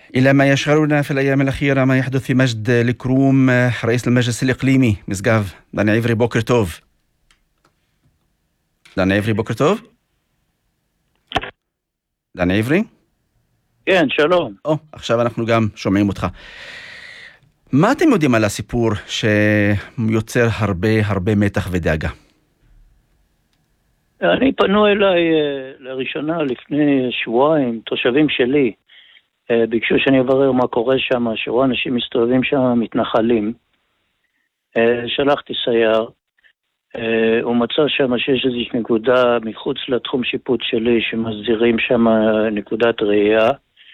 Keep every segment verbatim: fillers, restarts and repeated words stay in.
إلى ما يشغلنا في الأيام الأخيرة ما يحدث في مجد الكروم، رئيس المجلس الإقليمي مسقاف דן עברי, בוקר טוב. דן עברי, בוקר טוב. דן עברי? כן, שלום. או, עכשיו אנחנו גם שומעים אותך. מה אתם יודעים על הסיפור שיוצר הרבה הרבה מתח ודאגה? אני פנו אליי לראשונה לפני שבועיים, תושבים שלי, ביקשו שאני אברר מה קורה שם, שרוב אנשים מסתובבים שם מתנחלים. שלחתי סייר, הוא מצא שם שיש איזושהי נקודה מחוץ לתחום שיפוט שלי שמסדירים שם נקודת ראייה.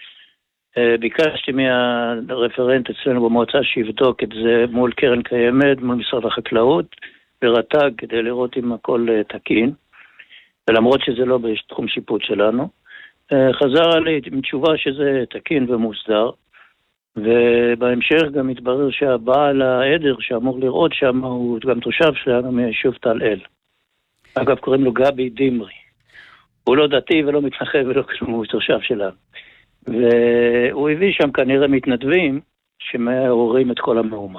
ביקשתי מהרפרנט אצלנו במועצה שיבדוק את זה מול קרן קיימת, מול משרד החקלאות, ברט"ג, כדי לראות אם הכל תקין, ולמרות שזה לא בתחום שיפוט שלנו. חזר עלי עם תשובה שזה תקין ומוסדר, ובהמשך גם התברר שהבעל העדר שאמור לראות שם הוא גם תושב שלנו מהיישוב תל אל. אגב, קוראים לו גבי דימרי. הוא לא דתי ולא מתנחל ולא כלום, הוא תושב שלנו. והוא הביא שם כנראה מתנדבים שמעוררים את כל המהומה.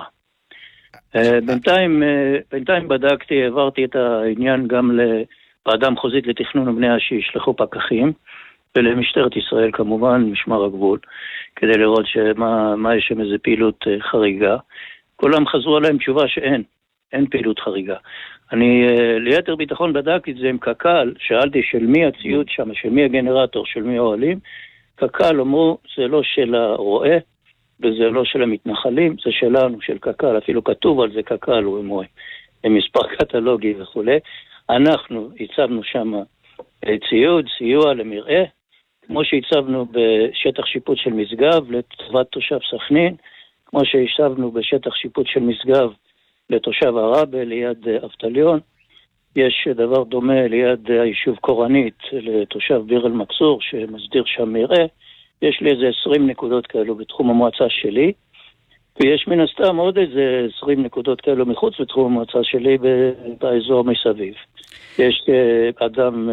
בינתיים, בינתיים בדקתי, העברתי את העניין גם לוועדה מחוזית לתכנון ובנייה שישלחו פקחים, ולמשטרת ישראל כמובן, משמר הגבול, כדי לראות שמה, מה יש שם איזה פעילות חריגה. כולם חזרו עליהם תשובה שאין, אין פעילות חריגה. אני ליתר ביטחון בדקתי את זה עם קק"ל, שאלתי של מי הציוד שם, של מי הגנרטור, של מי האוהלים. קק"ל אמרו, זה לא של הרועה, וזה לא של המתנחלים, זה שלנו, של קק"ל, אפילו כתוב על זה קק"ל, הוא אמרו, עם מספר קטלוגי וכו'. אנחנו הצבנו שם ציוד, סיוע למרעה, כמו שהצבנו בשטח שיפוט של משגב לטובת תושב סכנין, כמו שהצבנו בשטח שיפוט של משגב לתושב ערבה ליד אבטליון. יש דבר דומה ליד היישוב קורנית לתושב ביר אל מכסור שמסדיר שם מרעה. יש לי איזה עשרים נקודות כאלו בתחום המועצה שלי, ויש מן הסתם עוד איזה עשרים נקודות כאלו מחוץ לתחום המועצה שלי באזור מסביב. יש אדם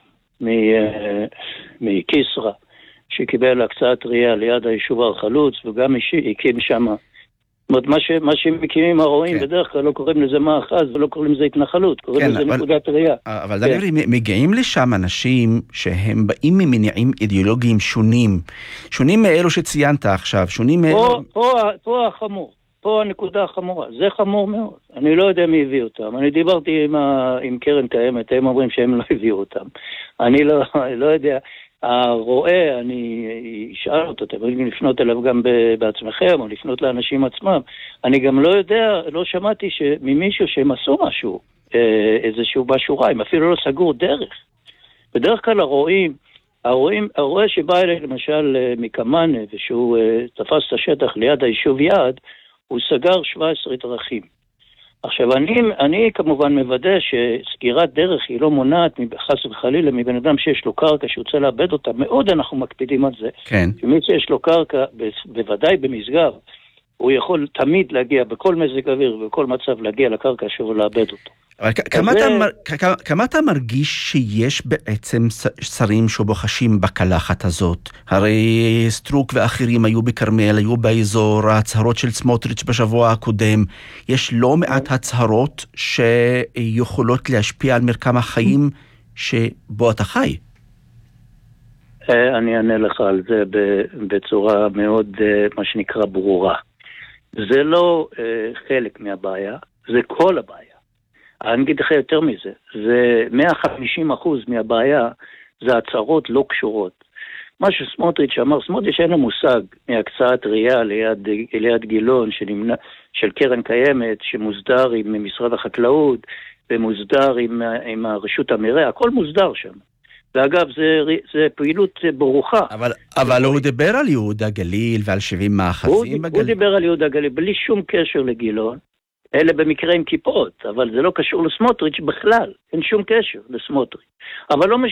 מקיסרה שקיבל הקצאת ראייה ליד היישוב הר חלוץ, וגם הקים שם, מה ש, מה שמקימים הרועים, כן. בדרך כלל לא קוראים לזה מאחז ולא קוראים לזה התנחלות, קוראים כן, לזה אבל, נקודת ראייה. אבל כן. דברי, מגיעים לשם אנשים שהם באים ממניעים אידיאולוגיים שונים, שונים מאלו שציינת עכשיו, שונים מאלו... פה, פה, פה החמור, פה הנקודה החמורה, זה חמור מאוד. אני לא יודע מי הביא אותם, אני דיברתי עם, ה, עם קרן קיימת, הם אומרים שהם לא הביאו אותם. אני לא, לא יודע... הרואה, אני אשאל אותו, אתם יכולים לפנות אליו גם בעצמכם, או לפנות לאנשים עצמם. אני גם לא יודע, לא שמעתי ממישהו שהם עשו משהו, איזשהו בשוריים, אפילו לא סגור דרך. בדרך כלל הרואים, הרואים, הרואה שבא אליי למשל מקמאנה, ושהוא תפס את השטח ליד היישוב יעד, הוא סגר שבע עשרה דרכים. עכשיו, אני, אני כמובן מוודא שסגירת דרך היא לא מונעת חס וחלילה מבן אדם שיש לו קרקע שרוצה לאבד אותה. מאוד אנחנו מקפידים על זה. כן. שמי שיש לו קרקע, בוודאי במשגב, הוא יכול תמיד להגיע בכל מזג אוויר ובכל מצב להגיע לקרקע שהוא לאבד אותו. אבל כמה אתה, כמה, כמה אתה מרגיש שיש בעצם שרים שבוחשים בקלחת הזאת? הרי סטרוק ואחרים היו בקרמל, היו באזור, ההצהרות של סמוטריץ' בשבוע הקודם. יש לא מעט הצהרות שיכולות להשפיע על מרקם החיים שבו אתה חי. אני אענה לך על זה בצורה מאוד, מה שנקרא, ברורה. זה לא חלק מהבעיה, זה כל הבעיה. אני אגיד לך יותר מזה, זה מאה וחמישים אחוז מהבעיה, זה הצהרות לא קשורות. מה שסמוטריץ' אמר, סמוטריץ' אין לו מושג מהקצאת ראייה ליד, ליד גילון שנמנע, של קרן קיימת, שמוסדר עם משרד החקלאות, ומוסדר עם, עם הרשות המרעה, הכל מוסדר שם. ואגב, זה, זה פעילות ברוכה. אבל, אבל הוא דיבר על יהודה גליל ועל שבעים מאחזים בגליל. הוא דיבר על יהודה גליל, בלי שום קשר לגילון. אלה במקרה עם כיפות, אבל זה לא קשור לסמוטריץ' בכלל, אין שום קשר לסמוטריץ'. אבל לא